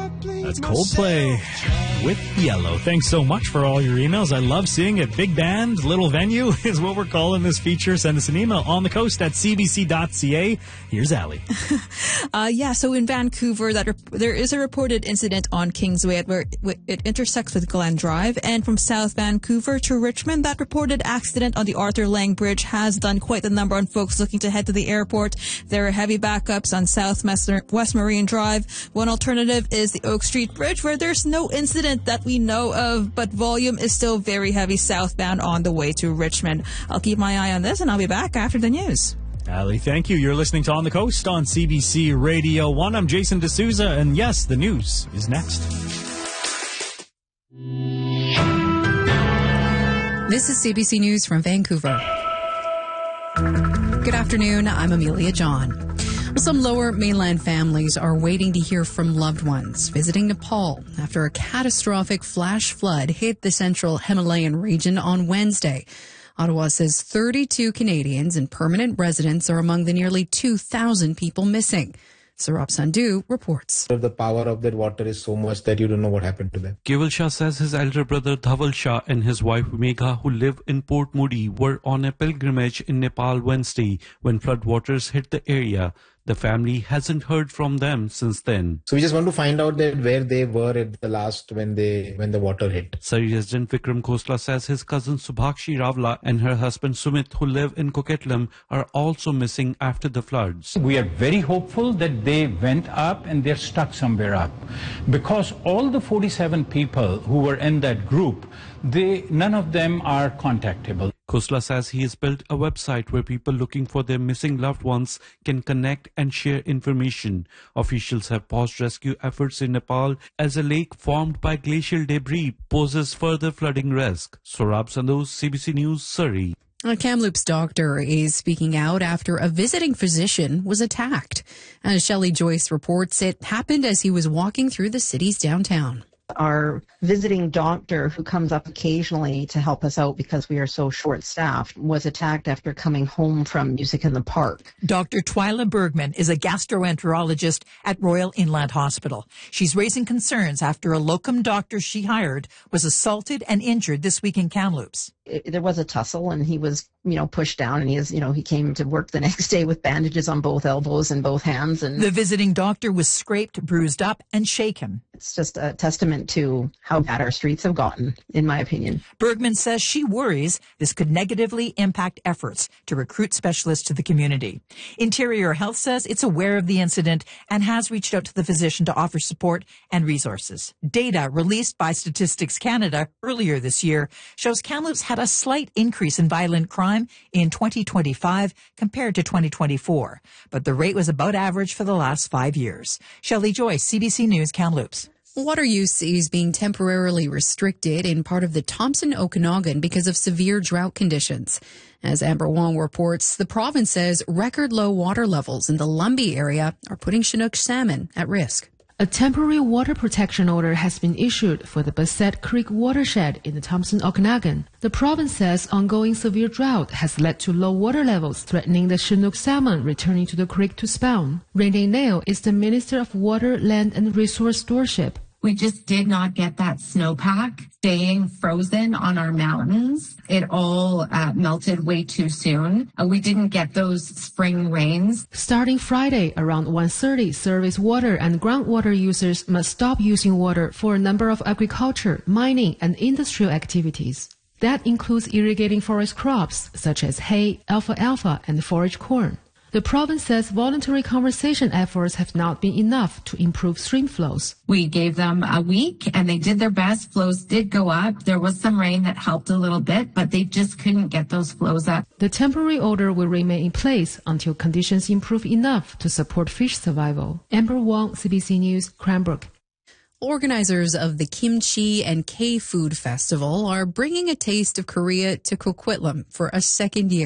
That's Coldplay with Yellow. Thanks so much for all your emails. I love seeing it. Big band, little venue is what we're calling this feature. Send us an email on the coast at cbc.ca. Here's Ali. So in Vancouver, there is a reported incident on Kingsway where it intersects with Glen Drive. And from South Vancouver to Richmond, that reported accident on the Arthur Lang Bridge has done quite the number on folks looking to head to the airport. There are heavy backups on South West Marine Drive. One alternative is the Oak Street Bridge, where there's no incident that we know of, but volume is still very heavy southbound on the way to Richmond. I'll keep my eye on this, and I'll be back after the news. Ali, thank you. You're listening to On the Coast on CBC Radio 1. I'm Jason D'Souza, and yes, the news is next. This is CBC News from Vancouver. Good afternoon. I'm Amelia John. Some lower mainland families are waiting to hear from loved ones visiting Nepal after a catastrophic flash flood hit the central Himalayan region on Wednesday. Ottawa says 32 Canadians and permanent residents are among the nearly 2,000 people missing. Saurabh Sandhu reports. The power of that water is so much that you don't know what happened to them. Keval Shah says his elder brother Dhaval Shah and his wife Megha, who live in Port Moody, were on a pilgrimage in Nepal Wednesday when floodwaters hit the area. The family hasn't heard from them since then. So we just want to find out that where they were at the last when the water hit. Surrey resident Vikram Khosla says his cousin Subhakshi Ravla and her husband Sumit, who live in Coquitlam, are also missing after the floods. We are very hopeful that they went up and they're stuck somewhere up, because all the 47 people who were in that group, none of them are contactable. Khosla says he has built a website where people looking for their missing loved ones can connect and share information. Officials have paused rescue efforts in Nepal as a lake formed by glacial debris poses further flooding risk. Saurabh Sandhu, CBC News, Surrey. A Kamloops doctor is speaking out after a visiting physician was attacked. As Shelley Joyce reports, it happened as he was walking through the city's downtown. Our visiting doctor, who comes up occasionally to help us out because we are so short-staffed, was attacked after coming home from music in the park. Dr. Twyla Bergman is a gastroenterologist at Royal Inland Hospital. She's raising concerns after a locum doctor she hired was assaulted and injured this week in Kamloops. There was a tussle, and he was, pushed down, and he came to work the next day with bandages on both elbows and both hands. And the visiting doctor was scraped, bruised up, and shaken. It's just a testament to how bad our streets have gotten, in my opinion. Bergman says she worries this could negatively impact efforts to recruit specialists to the community. Interior Health says it's aware of the incident and has reached out to the physician to offer support and resources. Data released by Statistics Canada earlier this year shows Kamloops had a slight increase in violent crime in 2025 compared to 2024, but the rate was about average for the last 5 years. Shelley Joyce, CBC News, Kamloops. Water use is being temporarily restricted in part of the Thompson Okanagan because of severe drought conditions. As Amber Wong reports, the province says record low water levels in the Lumbee area are putting Chinook salmon at risk. A temporary water protection order has been issued for the Bassett Creek watershed in the Thompson Okanagan. The province says ongoing severe drought has led to low water levels threatening the Chinook salmon returning to the creek to spawn. Renee Nail is the Minister of Water, Land and Resource Stewardship. We just did not get that snowpack staying frozen on our mountains. It all melted way too soon. We didn't get those spring rains. Starting Friday around 1:30, service water and groundwater users must stop using water for a number of agriculture, mining and industrial activities. That includes irrigating forest crops such as hay, alfalfa and forage corn. The province says voluntary conservation efforts have not been enough to improve stream flows. We gave them a week and they did their best. Flows did go up. There was some rain that helped a little bit, but they just couldn't get those flows up. The temporary order will remain in place until conditions improve enough to support fish survival. Amber Wong, CBC News, Cranbrook. Organizers of the Kimchi and K-Food Festival are bringing a taste of Korea to Coquitlam for a second year.